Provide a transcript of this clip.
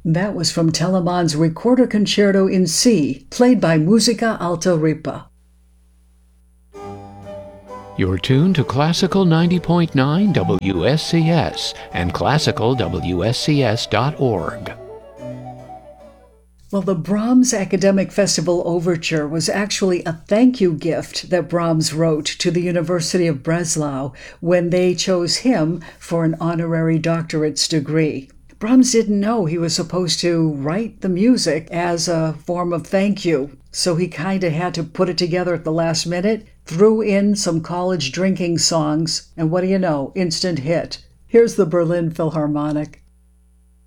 That was from Telemann's Recorder Concerto in C, played by Musica Alta Ripa. You're tuned to Classical 90.9 WSCS and classicalwscs.org. Well, the Brahms Academic Festival Overture was actually a thank you gift that Brahms wrote to the University of Breslau when they chose him for an honorary doctorate's degree. Brahms didn't know he was supposed to write the music as a form of thank you, so he kind of had to put it together at the last minute, threw in some college drinking songs, and what do you know, instant hit. Here's the Berlin Philharmonic.